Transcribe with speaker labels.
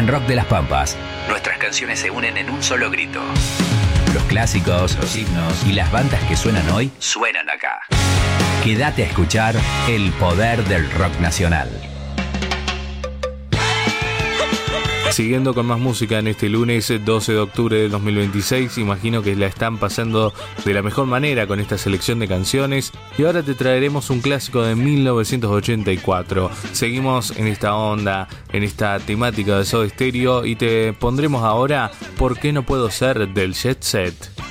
Speaker 1: En Rock de las Pampas, nuestras canciones se unen en un solo grito. Los clásicos, los himnos y las bandas que suenan hoy suenan acá. Quédate a escuchar el poder del rock nacional.
Speaker 2: Siguiendo con más música en este lunes 12 de octubre del 2026, imagino que la están pasando de la mejor manera con esta selección de canciones y ahora te traeremos un clásico de 1984. Seguimos en esta onda, en esta temática de Soda Stereo y te pondremos ahora ¿Por qué no puedo ser del Jet Set?